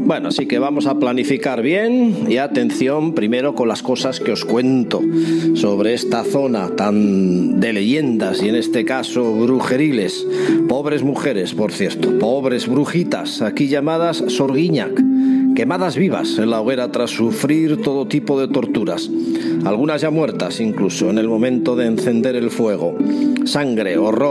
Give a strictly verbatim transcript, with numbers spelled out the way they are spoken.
Bueno, así que vamos a planificar bien y atención primero con las cosas que os cuento sobre esta zona tan de leyendas y en este caso brujeriles. Pobres mujeres, por cierto, pobres brujitas, aquí llamadas Sorguiñac, quemadas vivas en la hoguera tras sufrir todo tipo de torturas, algunas ya muertas incluso en el momento de encender el fuego. Sangre, horror